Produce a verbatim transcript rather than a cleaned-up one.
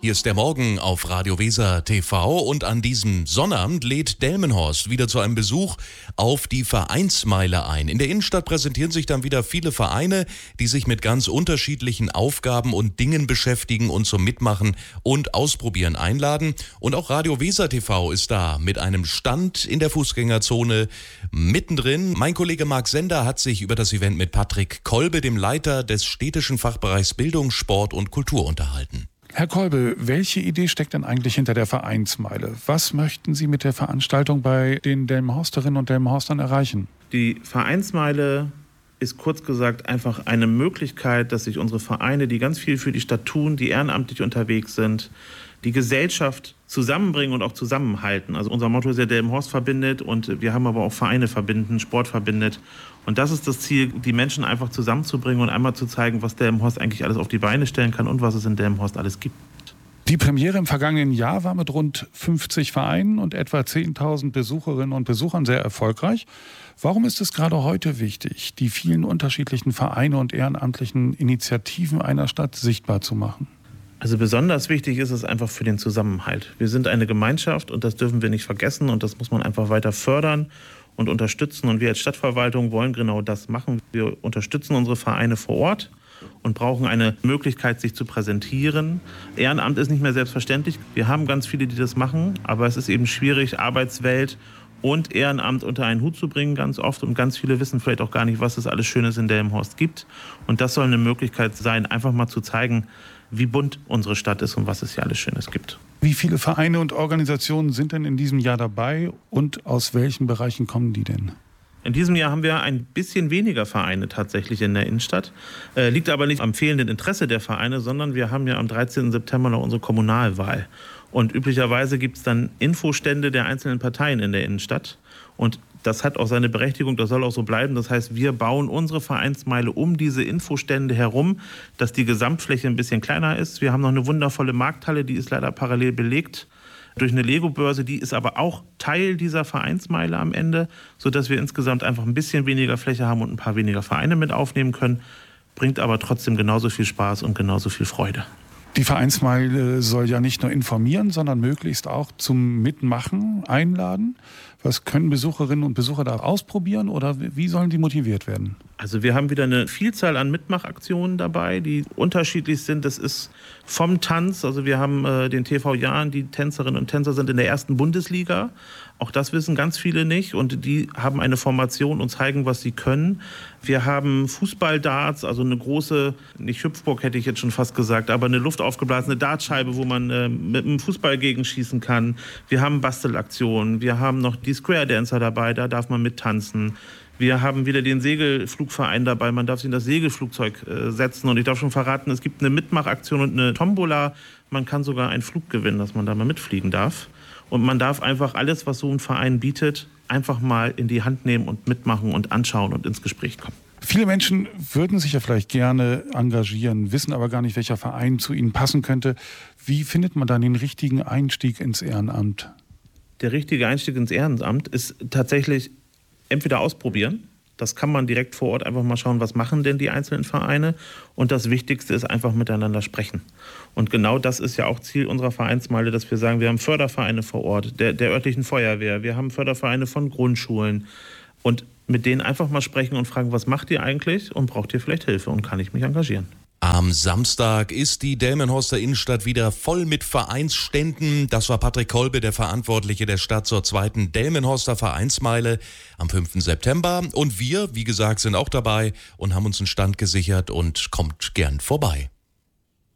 Hier ist der Morgen auf Radio Weser T V und an diesem Sonnabend lädt Delmenhorst wieder zu einem Besuch auf die Vereinsmeile ein. In der Innenstadt präsentieren sich dann wieder viele Vereine, die sich mit ganz unterschiedlichen Aufgaben und Dingen beschäftigen und zum Mitmachen und Ausprobieren einladen. Und auch Radio Weser T V ist da mit einem Stand in der Fußgängerzone mittendrin. Mein Kollege Marc Sender hat sich über das Event mit Patrick Kolbe, dem Leiter des städtischen Fachbereichs Bildung, Sport und Kultur, unterhalten. Herr Kolbe, welche Idee steckt denn eigentlich hinter der Vereinsmeile? Was möchten Sie mit der Veranstaltung bei den Delmenhorsterinnen und Delmenhorstern erreichen? Die Vereinsmeile ist kurz gesagt einfach eine Möglichkeit, dass sich unsere Vereine, die ganz viel für die Stadt tun, die ehrenamtlich unterwegs sind, die Gesellschaft zusammenbringen und auch zusammenhalten. Also unser Motto ist ja Delmenhorst verbindet und wir haben aber auch Vereine verbinden, Sport verbindet. Und das ist das Ziel, die Menschen einfach zusammenzubringen und einmal zu zeigen, was Delmenhorst eigentlich alles auf die Beine stellen kann und was es in Delmenhorst alles gibt. Die Premiere im vergangenen Jahr war mit rund fünfzig Vereinen und etwa zehntausend Besucherinnen und Besuchern sehr erfolgreich. Warum ist es gerade heute wichtig, die vielen unterschiedlichen Vereine und ehrenamtlichen Initiativen einer Stadt sichtbar zu machen? Also besonders wichtig ist es einfach für den Zusammenhalt. Wir sind eine Gemeinschaft und das dürfen wir nicht vergessen und das muss man einfach weiter fördern und unterstützen. Und wir als Stadtverwaltung wollen genau das machen. Wir unterstützen unsere Vereine vor Ort und brauchen eine Möglichkeit, sich zu präsentieren. Ehrenamt ist nicht mehr selbstverständlich. Wir haben ganz viele, die das machen, aber es ist eben schwierig, Arbeitswelt und Ehrenamt unter einen Hut zu bringen ganz oft. Und ganz viele wissen vielleicht auch gar nicht, was es alles Schönes in Delmenhorst gibt. Und das soll eine Möglichkeit sein, einfach mal zu zeigen, wie bunt unsere Stadt ist und was es hier alles Schönes gibt. Wie viele Vereine und Organisationen sind denn in diesem Jahr dabei und aus welchen Bereichen kommen die denn? In diesem Jahr haben wir ein bisschen weniger Vereine tatsächlich in der Innenstadt. Äh, liegt aber nicht am fehlenden Interesse der Vereine, sondern wir haben ja am dreizehnten September noch unsere Kommunalwahl. Und üblicherweise gibt es dann Infostände der einzelnen Parteien in der Innenstadt. Und das hat auch seine Berechtigung, das soll auch so bleiben. Das heißt, wir bauen unsere Vereinsmeile um diese Infostände herum, dass die Gesamtfläche ein bisschen kleiner ist. Wir haben noch eine wundervolle Markthalle, die ist leider parallel belegt durch eine Lego-Börse. Die ist aber auch Teil dieser Vereinsmeile am Ende, sodass wir insgesamt einfach ein bisschen weniger Fläche haben und ein paar weniger Vereine mit aufnehmen können. Bringt aber trotzdem genauso viel Spaß und genauso viel Freude. Die Vereinsmeile soll ja nicht nur informieren, sondern möglichst auch zum Mitmachen einladen. Was können Besucherinnen und Besucher da ausprobieren oder wie sollen die motiviert werden? Also wir haben wieder eine Vielzahl an Mitmachaktionen dabei, die unterschiedlich sind. Das ist vom Tanz, also wir haben äh, den T V Jahren, die Tänzerinnen und Tänzer sind in der ersten Bundesliga. Auch das wissen ganz viele nicht und die haben eine Formation und zeigen, was sie können. Wir haben Fußballdarts, also eine große, nicht Hüpfburg hätte ich jetzt schon fast gesagt, aber eine luftaufgeblasene Dartscheibe, wo man äh, mit einem Fußball gegenschießen kann. Wir haben Bastelaktionen, wir haben noch die Square Dancer dabei, da darf man mittanzen. Wir haben wieder den Segelflugverein dabei, man darf sich in das Segelflugzeug äh, setzen und ich darf schon verraten, es gibt eine Mitmachaktion und eine Tombola. Man kann sogar einen Flug gewinnen, dass man da mal mitfliegen darf. Und man darf einfach alles, was so ein Verein bietet, einfach mal in die Hand nehmen und mitmachen und anschauen und ins Gespräch kommen. Viele Menschen würden sich ja vielleicht gerne engagieren, wissen aber gar nicht, welcher Verein zu ihnen passen könnte. Wie findet man dann den richtigen Einstieg ins Ehrenamt? Der richtige Einstieg ins Ehrenamt ist tatsächlich entweder ausprobieren. Das kann man direkt vor Ort einfach mal schauen, was machen denn die einzelnen Vereine. Und das Wichtigste ist einfach miteinander sprechen. Und genau das ist ja auch Ziel unserer Vereinsmeile, dass wir sagen, wir haben Fördervereine vor Ort, der, der örtlichen Feuerwehr, wir haben Fördervereine von Grundschulen. Und mit denen einfach mal sprechen und fragen, was macht ihr eigentlich und braucht ihr vielleicht Hilfe und kann ich mich engagieren? Am Samstag ist die Delmenhorster Innenstadt wieder voll mit Vereinsständen. Das war Patrick Kolbe, der Verantwortliche der Stadt zur zweiten Delmenhorster Vereinsmeile am fünften September. Und wir, wie gesagt, sind auch dabei und haben uns einen Stand gesichert und kommt gern vorbei.